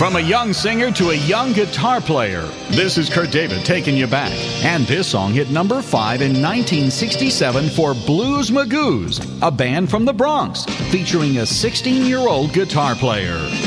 From a young singer to a young guitar player, this is Kurt David taking you back. And this song hit number 5 in 1967 for Blues Magoos, a band from the Bronx, featuring a 16-year-old guitar player.